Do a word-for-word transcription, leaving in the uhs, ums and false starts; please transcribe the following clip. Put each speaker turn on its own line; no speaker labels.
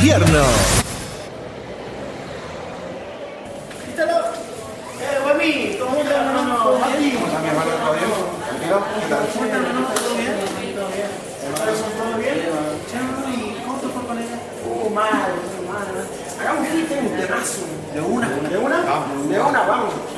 infierno.
Eh, Guami, ¿cómo estás? No, no, no, Mati.
¿Cómo está mi hermano? ¿Todo bien? ¿Tranquilo? ¿Qué tal?
Cuéntame, ¿no? ¿Todo bien? ¿Todo bien? ¿Todo bien? Chao, ¿y cómo te fue con ella? Uh, mal, mal. Hagamos un temazo. ¿De una? ¿De una?
Vamos.
De una, vamos.